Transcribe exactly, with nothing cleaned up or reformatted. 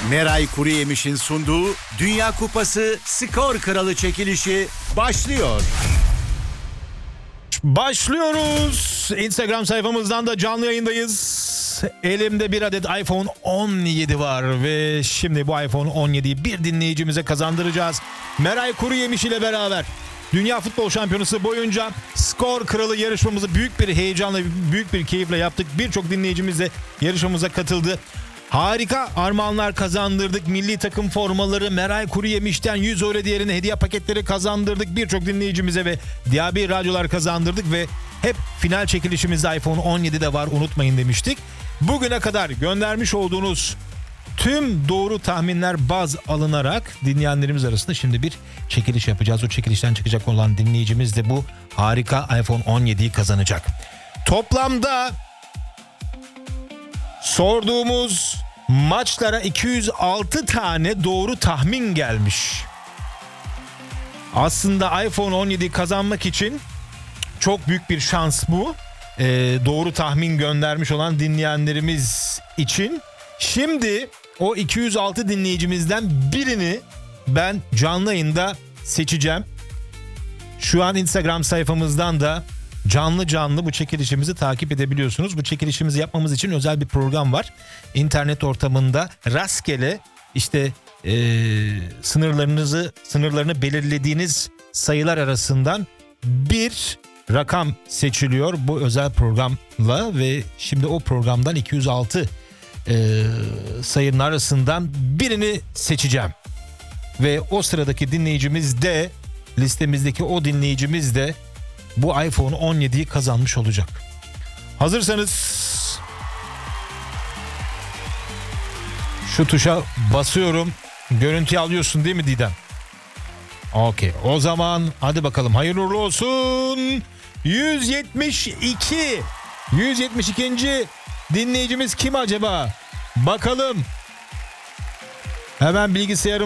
Meray Kuruyemiş'in sunduğu Dünya Kupası Skor Kralı çekilişi başlıyor. Başlıyoruz. Instagram sayfamızdan da canlı yayındayız. Elimde bir adet iPhone on yedi var ve şimdi bu iPhone on yediyi bir dinleyicimize kazandıracağız. Meray Kuruyemiş ile beraber Dünya Futbol Şampiyonası boyunca Skor Kralı yarışmamızı büyük bir heyecanla, büyük bir keyifle yaptık. Birçok dinleyicimiz de yarışmamıza katıldı. Harika armağanlar kazandırdık. Milli takım formaları, Meray Kuruyemiş'ten yüz öyle diğerine hediye paketleri kazandırdık. Birçok dinleyicimize ve Diyabi radyolar kazandırdık ve hep final çekilişimizde iPhone on yedi de var, unutmayın demiştik. Bugüne kadar göndermiş olduğunuz tüm doğru tahminler baz alınarak dinleyenlerimiz arasında şimdi bir çekiliş yapacağız. O çekilişten çıkacak olan dinleyicimiz de bu harika iPhone on yediyi kazanacak. Toplamda sorduğumuz maçlara iki yüz altı tane doğru tahmin gelmiş. Aslında iPhone on yediyi kazanmak için çok büyük bir şans bu. Ee, doğru tahmin göndermiş olan dinleyenlerimiz için. Şimdi o iki yüz altı dinleyicimizden birini ben canlı yayında seçeceğim. Şu an Instagram sayfamızdan da canlı canlı bu çekilişimizi takip edebiliyorsunuz. Bu çekilişimizi yapmamız için özel bir program var. İnternet ortamında rastgele işte e, sınırlarınızı sınırlarını belirlediğiniz sayılar arasından bir rakam seçiliyor bu özel programla ve şimdi o programdan iki yüz altı e, sayının arasından birini seçeceğim. Ve o sıradaki dinleyicimiz de, listemizdeki o dinleyicimiz de bu iPhone on yediyi kazanmış olacak. Hazırsanız şu tuşa basıyorum. Görüntüyü alıyorsun değil mi Didem? Okey. O zaman hadi bakalım, hayırlı uğurlu olsun. yüz yetmiş iki. yüz yetmiş ikinci dinleyicimiz kim acaba? Bakalım. Hemen bilgisayarım